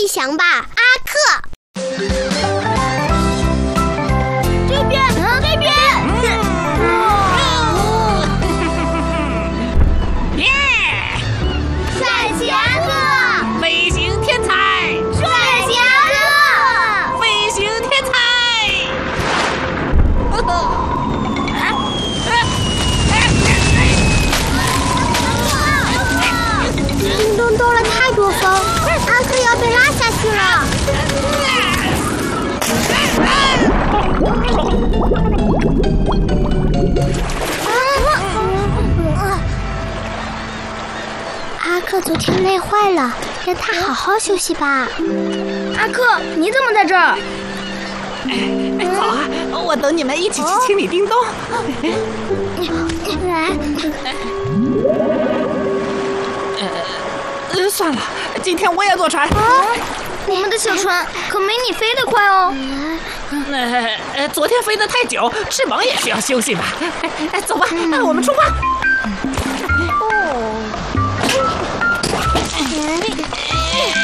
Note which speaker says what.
Speaker 1: 一响吧，阿克。
Speaker 2: 这边，那边。
Speaker 3: 耶！
Speaker 2: 帅气阿克，
Speaker 3: 飞行天才！
Speaker 2: 帅气阿克，
Speaker 3: 飞行天才！
Speaker 1: 叮咚兜了太多风，阿克要被拉下去了。阿克昨天累坏了，让他好好休息吧。
Speaker 2: 阿克，你怎么在这儿？
Speaker 3: 走啊！我等你们一起去清理叮咚。算了，今天我也坐船。
Speaker 2: 我们的小船可没你飞得快哦。
Speaker 3: 昨天飞得太久，翅膀也需要休息吧。走吧，我们出发。